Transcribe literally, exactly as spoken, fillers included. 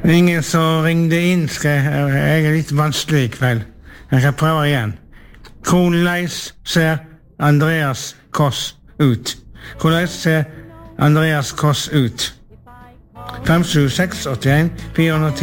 Ingen som ringde inn, skal jeg, jeg er litt vanskelig i kveld. Jeg kan prøve igjen. Hvordan ser Andreas Koss ut? Hvordan ser Andreas Koss ut? fem sju seks åtte en fire ti